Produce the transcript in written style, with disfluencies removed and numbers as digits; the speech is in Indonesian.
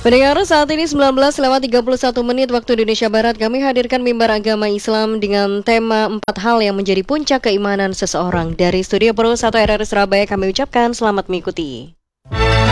Pendengar, saat ini 19:31 waktu Indonesia Barat, kami hadirkan mimbar agama Islam dengan tema 4 hal yang menjadi puncak keimanan seseorang. Dari Studio Pro 1 RRI Surabaya kami ucapkan selamat mengikuti.